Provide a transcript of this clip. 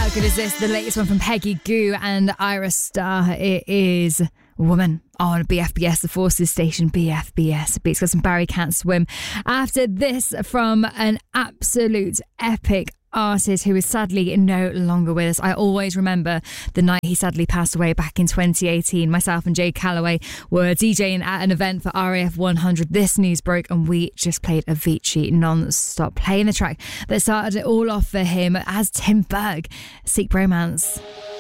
good is this? The latest one from Peggy Gou and Ira Starr. It is Woman on BFBS, the Forces station, BFBS. Beats got some Barry Can't Swim. After this, from an absolute epic artist who is sadly no longer with us. I always remember the night he sadly passed away back in 2018. Myself and Jay Calloway were DJing at an event for RAF 100. This news broke and we just played Avicii non-stop, playing the track that started it all off for him as Tim Berg, Seek Bromance.